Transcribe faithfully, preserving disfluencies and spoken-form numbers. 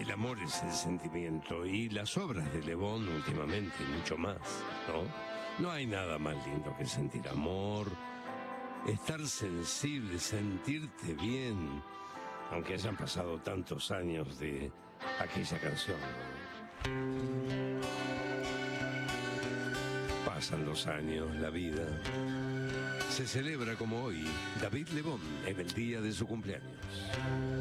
El amor es el sentimiento y las obras de Le Bon últimamente mucho más, ¿no? No hay nada más lindo que sentir amor, estar sensible, sentirte bien, aunque hayan pasado tantos años de aquella canción, ¿no? Pasan los años, la vida se celebra como hoy, David Le Bon, en el día de su cumpleaños.